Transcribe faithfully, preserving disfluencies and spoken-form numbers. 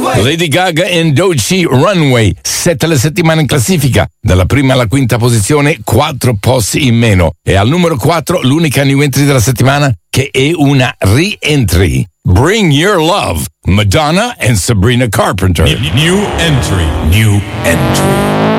Runway. Lady Gaga e Doechii, Runway, sette le settimane in classifica, dalla prima alla quinta posizione, quattro posti in meno. E al numero quattro l'unica new entry della settimana che è una re-entry. Bring Your Love, Madonna and Sabrina Carpenter. New entry. New entry.